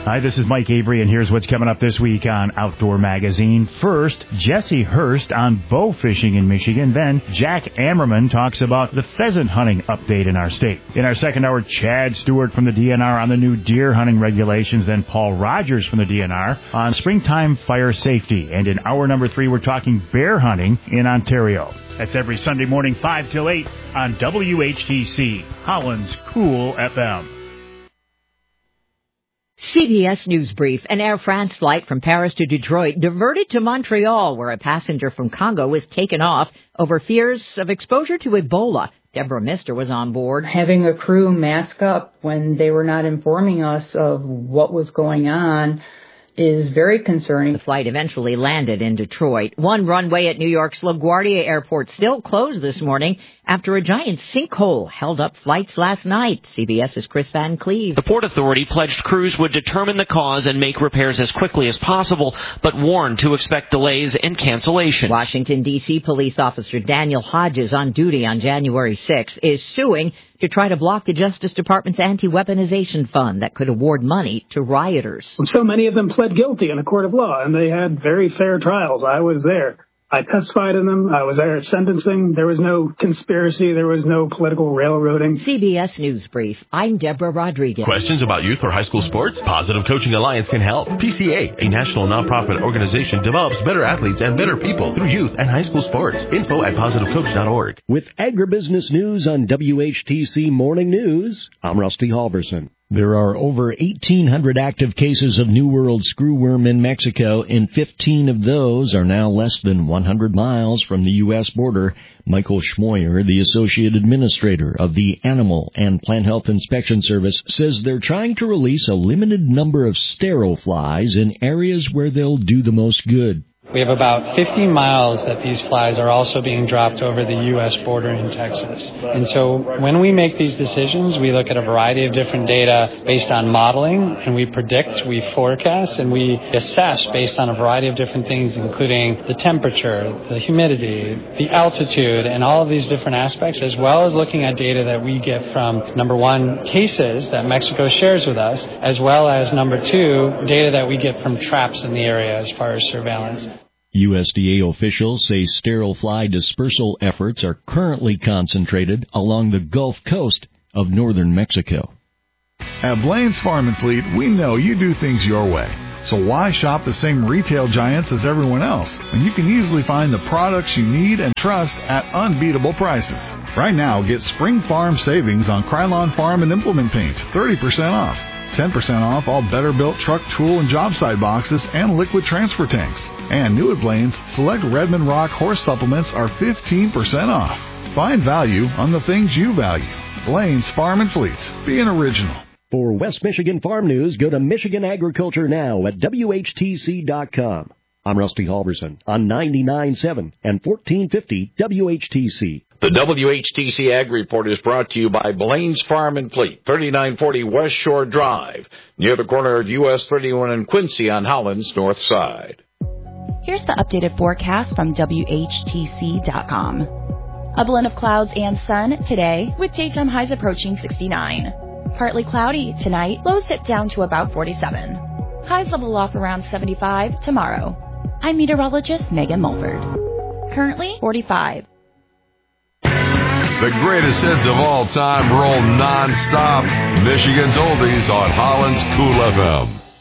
Hi, this is Mike Avery, and here's what's coming up this week on Outdoor Magazine. First, Jesse Hurst on bow fishing in Michigan. Then, Jack Ammerman talks about the pheasant hunting update in our state. In our second hour, Chad Stewart from the DNR on the new deer hunting regulations. Then Paul Rogers from the DNR on springtime fire safety. And in hour number 3, we're talking bear hunting in Ontario. That's every Sunday morning, 5 till 8 on WHTC, Holland's Cool FM. CBS News Brief. An Air France flight from Paris to Detroit diverted to Montreal, where a passenger from Congo was taken off over fears of exposure to Ebola. Deborah Mister was on board. Having a crew mask up when they were not informing us of what was going on is very concerning. The flight eventually landed in Detroit. One runway at New York's LaGuardia Airport still closed this morning after a giant sinkhole held up flights last night. CBS's Chris Van Cleve. The Port Authority pledged crews would determine the cause and make repairs as quickly as possible, but warned to expect delays and cancellations. Washington, D.C. police officer Daniel Hodges, on duty on January 6th, is suing to try to block the Justice Department's anti-weaponization fund that could award money to rioters. So many of them pled guilty in a court of law, and they had very fair trials. I was there. I testified in them. I was there at sentencing. There was no conspiracy. There was no political railroading. CBS News Brief. I'm Deborah Rodriguez. Questions about youth or high school sports? Positive Coaching Alliance can help. PCA, a national nonprofit organization, develops better athletes and better people through youth and high school sports. Info at positivecoach.org. With agribusiness news on WHTC Morning News, I'm Rusty Halverson. There are over 1,800 active cases of New World screwworm in Mexico, and 15 of those are now less than 100 miles from the U.S. border. Michael Schmoyer, the Associate Administrator of the Animal and Plant Health Inspection Service, says they're trying to release a limited number of sterile flies in areas where they'll do the most good. We have about 50 miles that these flies are also being dropped over the U.S. border in Texas. And so when we make these decisions, we look at a variety of different data based on modeling, and we predict, we forecast, and we assess based on a variety of different things, including the temperature, the humidity, the altitude, and all of these different aspects, as well as looking at data that we get from, number one, cases that Mexico shares with us, as well as, number two, data that we get from traps in the area as far as surveillance. USDA officials say sterile fly dispersal efforts are currently concentrated along the Gulf Coast of northern Mexico. At Blaine's Farm and Fleet, we know you do things your way. So why shop the same retail giants as everyone else when you can easily find the products you need and trust at unbeatable prices? Right now, get Spring Farm savings on Krylon Farm and Implement Paints, 30% off. 10% off all Better-Built truck, tool, and job site boxes and liquid transfer tanks. And new at Blaine's, select Redmond Rock horse supplements are 15% off. Find value on the things you value. Blaine's Farm and Fleet. Be an original. For West Michigan Farm News, go to Michigan Agriculture Now at WHTC.com. I'm Rusty Halverson on 99.7 and 1450 WHTC. The WHTC Ag Report is brought to you by Blaine's Farm and Fleet, 3940 West Shore Drive, near the corner of US 31 and Quincy on Holland's north side. Here's the updated forecast from WHTC.com. A blend of clouds and sun today, with daytime highs approaching 69. Partly cloudy tonight, lows dip down to about 47. Highs level off around 75 tomorrow. I'm meteorologist Megan Mulford. Currently 45. The greatest hits of all time roll non-stop. Michigan's Oldies on Holland's Cool FM.